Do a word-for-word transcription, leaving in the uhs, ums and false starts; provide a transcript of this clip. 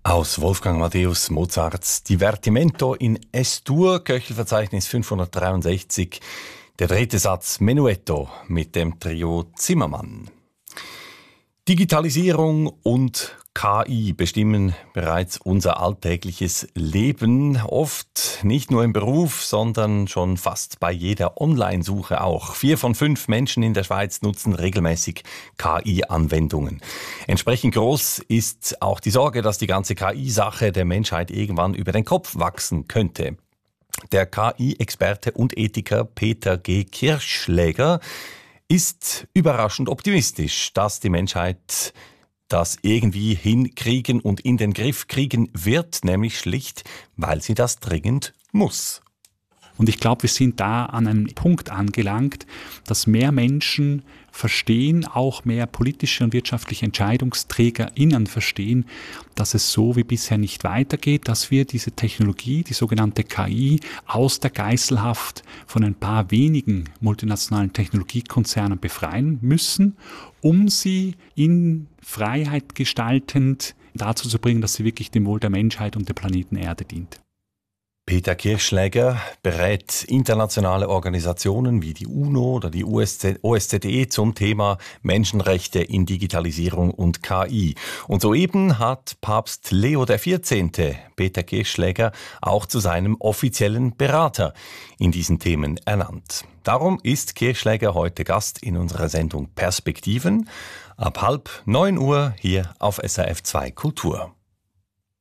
Aus Wolfgang Amadeus Mozarts Divertimento in Es-Dur, Köchelverzeichnis fünfhundertdreiundsechzig, der dritte Satz Menuetto mit dem Trio Zimmermann. Digitalisierung und K I bestimmen bereits unser alltägliches Leben, oft nicht nur im Beruf, sondern schon fast bei jeder Online-Suche auch. Vier von fünf Menschen in der Schweiz nutzen regelmäßig K I-Anwendungen. Entsprechend groß ist auch die Sorge, dass die ganze K I-Sache der Menschheit irgendwann über den Kopf wachsen könnte. Der K I-Experte und Ethiker Peter G. Kirchschläger ist überraschend optimistisch, dass die Menschheit das irgendwie hinkriegen und in den Griff kriegen wird, nämlich schlicht, weil sie das dringend muss. Und ich glaube, wir sind da an einem Punkt angelangt, dass mehr Menschen verstehen, auch mehr politische und wirtschaftliche EntscheidungsträgerInnen verstehen, dass es so wie bisher nicht weitergeht, dass wir diese Technologie, die sogenannte K I, aus der Geiselhaft von ein paar wenigen multinationalen Technologiekonzernen befreien müssen, um sie in Freiheit gestaltend dazu zu bringen, dass sie wirklich dem Wohl der Menschheit und der Planeten Erde dient. Peter Kirchschläger berät internationale Organisationen wie die UNO oder die O S Z E zum Thema Menschenrechte in Digitalisierung und K I. Und soeben hat Papst Leo der vierzehnte Peter Kirchschläger auch zu seinem offiziellen Berater in diesen Themen ernannt. Darum ist Kirchschläger heute Gast in unserer Sendung Perspektiven ab halb neun Uhr hier auf S R F zwei Kultur.